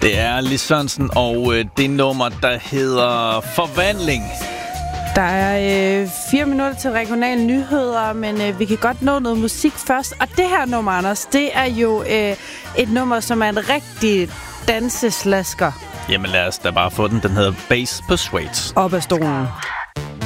Det er Lis Sørensen og det nummer, der hedder Forvandling. Der er 4 minutter til regionale nyheder, men vi kan godt nå noget musik først. Og det her nummer, Anders, det er jo et nummer, som er en rigtig danseslasker. Jamen lad os da bare få den. Den hedder Bass Persuades. Op ad stolen.